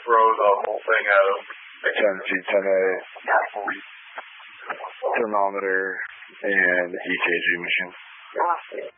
throw the whole thing at him. 10 feet, 10A, thermometer, and EKG machine.